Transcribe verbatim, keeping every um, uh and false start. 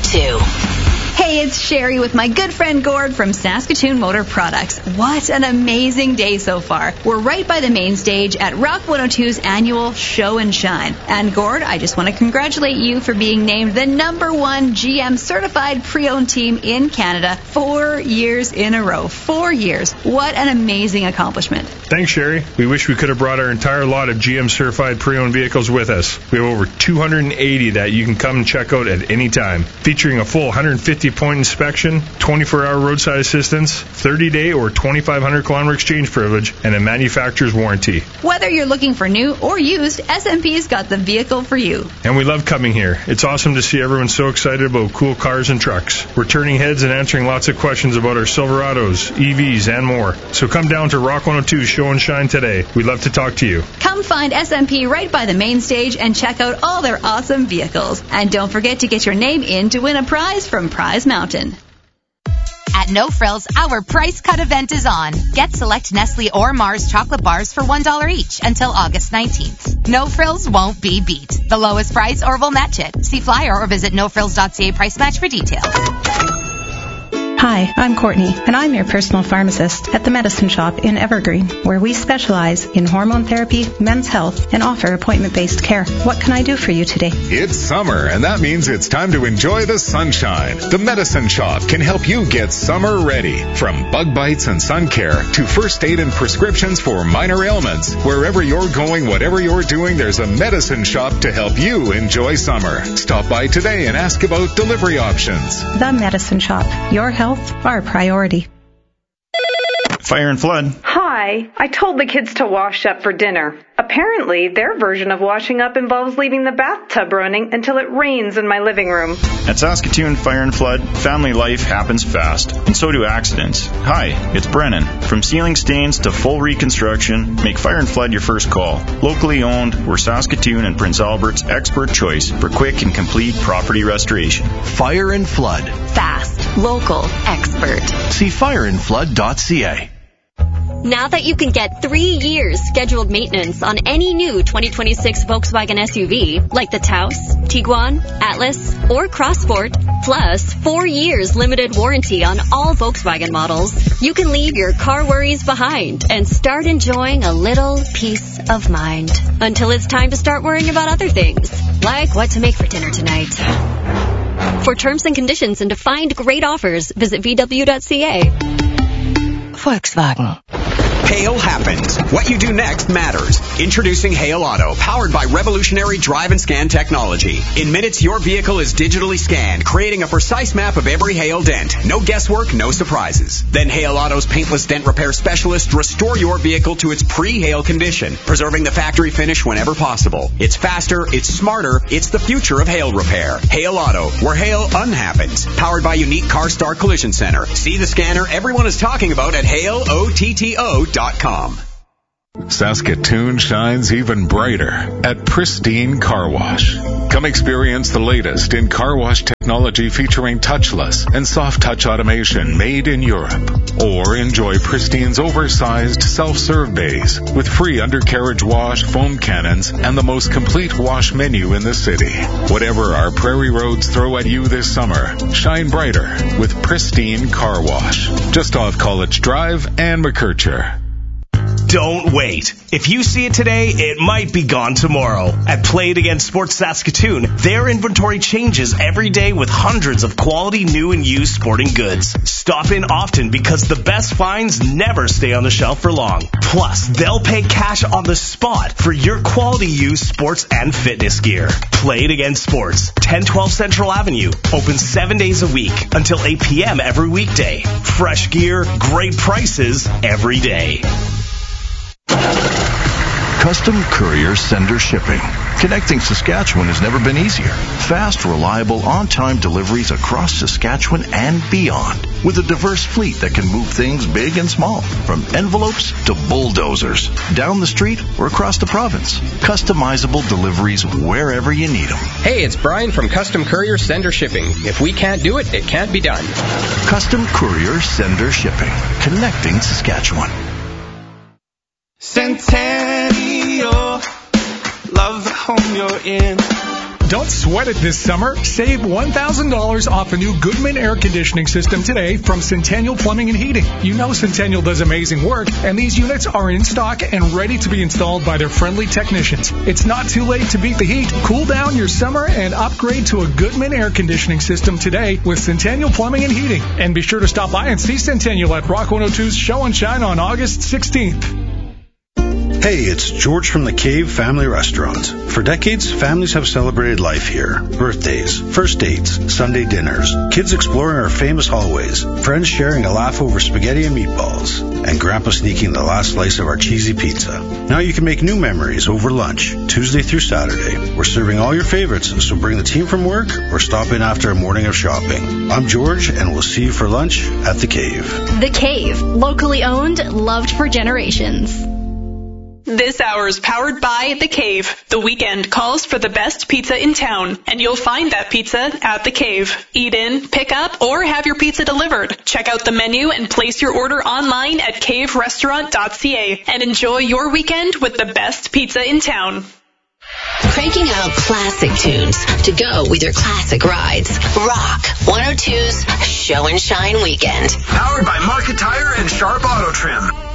oh two. Hey, it's Sherry with my good friend Gord from Saskatoon Motor Products. What an amazing day so far. We're right by the main stage at Rock one oh two's annual Show and Shine. And Gord, I just want to congratulate you for being named the number one G M certified pre-owned team in Canada four years in a row. Four years. What an amazing accomplishment. Thanks, Sherry. We wish we could have brought our entire lot of G M certified pre-owned vehicles with us. We have over two hundred eighty that you can come and check out at any time, featuring a full one hundred fifty point inspection, twenty-four hour roadside assistance, thirty day or twenty-five hundred kilometer exchange privilege, and a manufacturer's warranty. Whether you're looking for new or used, S M P's got the vehicle for you. And we love coming here. It's awesome to see everyone so excited about cool cars and trucks. We're turning heads and answering lots of questions about our Silverados, E Vs, and more. So come down to Rock one oh two Show and Shine today. We'd love to talk to you. Come find S M P right by the main stage and check out all their awesome vehicles. And don't forget to get your name in to win a prize from Prize Mountain. At No Frills, our price cut event is on. Get select Nestle or Mars chocolate bars for one dollar each until August nineteenth. No Frills won't be beat. The lowest price or we'll match it. See flyer or visit no frills dot c a price match for details. Hi, I'm Courtney, and I'm your personal pharmacist at the Medicine Shop in Evergreen, where we specialize in hormone therapy, men's health, and offer appointment-based care. What can I do for you today? It's summer, and that means it's time to enjoy the sunshine. The Medicine Shop can help you get summer ready. From bug bites and sun care to first aid and prescriptions for minor ailments. Wherever you're going, whatever you're doing, there's a Medicine Shop to help you enjoy summer. Stop by today and ask about delivery options. The Medicine Shop. Your health, our priority. Fire and Flood. Hi. I told the kids to wash up for dinner. Apparently, their version of washing up involves leaving the bathtub running until it rains in my living room. At Saskatoon Fire and Flood, family life happens fast, and so do accidents. Hi, it's Brennan. From ceiling stains to full reconstruction, make Fire and Flood your first call. Locally owned, we're Saskatoon and Prince Albert's expert choice for quick and complete property restoration. Fire and Flood. Fast, local, expert. See fire and flood dot c a. Now that you can get three years scheduled maintenance on any new twenty twenty-six Volkswagen S U V, like the Taos, Tiguan, Atlas, or Crossport, plus four years limited warranty on all Volkswagen models, you can leave your car worries behind and start enjoying a little peace of mind. Until it's time to start worrying about other things, like what to make for dinner tonight. For terms and conditions and to find great offers, visit v w dot c a. Volkswagen. Hail happens. What you do next matters. Introducing Hail Auto, powered by revolutionary drive and scan technology. In minutes, your vehicle is digitally scanned, creating a precise map of every hail dent. No guesswork, no surprises. Then Hail Auto's paintless dent repair specialists restore your vehicle to its pre-hail condition, preserving the factory finish whenever possible. It's faster, it's smarter, it's the future of hail repair. Hail Auto, where hail unhappens. Powered by unique CarStar Collision Center. See the scanner everyone is talking about at hail otto dot com. Saskatoon shines even brighter at Pristine Car Wash. Come experience the latest in car wash technology featuring touchless and soft touch automation made in Europe. Or enjoy Pristine's oversized self-serve bays with free undercarriage wash, foam cannons, and the most complete wash menu in the city. Whatever our prairie roads throw at you this summer, shine brighter with Pristine Car Wash. Just off College Drive and McKercher. Don't wait. If you see it today, it might be gone tomorrow. At Play It Again Sports Saskatoon, their inventory changes every day with hundreds of quality new and used sporting goods. Stop in often because the best finds never stay on the shelf for long. Plus, they'll pay cash on the spot for your quality used sports and fitness gear. Play It Again Sports, ten twelve Central Avenue. Open seven days a week until eight p.m. every weekday. Fresh gear, great prices every day. Custom Courier Sender Shipping. Connecting Saskatchewan has never been easier. Fast, reliable, on-time deliveries across Saskatchewan and beyond. With a diverse fleet that can move things big and small. From envelopes to bulldozers. Down the street or across the province. Customizable deliveries wherever you need them. Hey, it's Brian from Custom Courier Sender Shipping. If we can't do it, it can't be done. Custom Courier Sender Shipping. Connecting Saskatchewan. Centennial, love the home you're in. Don't sweat it this summer. Save one thousand dollars off a new Goodman air conditioning system today from Centennial Plumbing and Heating. You know Centennial does amazing work, and these units are in stock and ready to be installed by their friendly technicians. It's not too late to beat the heat. Cool down your summer and upgrade to a Goodman air conditioning system today with Centennial Plumbing and Heating. And be sure to stop by and see Centennial at Rock one oh two's Show and Shine on August sixteenth. Hey, it's George from the Cave Family Restaurant. For decades, families have celebrated life here. Birthdays, first dates, Sunday dinners, kids exploring our famous hallways, friends sharing a laugh over spaghetti and meatballs, and Grandpa sneaking the last slice of our cheesy pizza. Now you can make new memories over lunch, Tuesday through Saturday. We're serving all your favorites, so bring the team from work or stop in after a morning of shopping. I'm George, and we'll see you for lunch at The Cave. The Cave, locally owned, loved for generations. This hour is powered by The Cave. The weekend calls for the best pizza in town, and you'll find that pizza at The Cave. Eat in, pick up, or have your pizza delivered. Check out the menu and place your order online at cave restaurant dot c a and enjoy your weekend with the best pizza in town. Cranking out classic tunes to go with your classic rides. Rock one oh two's Show and Shine Weekend. Powered by Market Tire and Sharp Auto Trim.